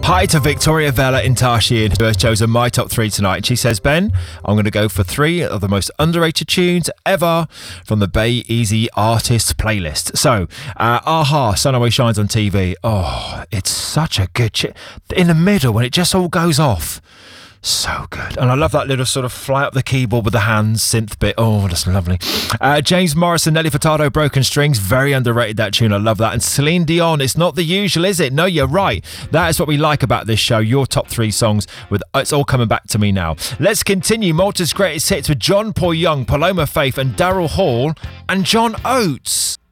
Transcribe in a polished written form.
Hi to Victoria Vella in Tarshian, who has chosen my top 3 tonight. She says, Ben, I'm going to go for 3 of the most underrated tunes ever from the Bay Easy Artists playlist. So, Aha, Sun Always Shines on TV. Oh, it's such a good in the middle when it just all goes off. So good. And I love that little sort of fly up the keyboard with the hands synth bit. Oh, that's lovely. James Morrison, Nelly Furtado, Broken Strings. Very underrated, that tune. I love that. And Celine Dion. It's not the usual, is it? No, you're right. That is what we like about this show. Your top 3 songs. With It's All Coming Back to Me Now. Let's continue. Malta's greatest hits with John Paul Young, Paloma Faith and Daryl Hall and John Oates.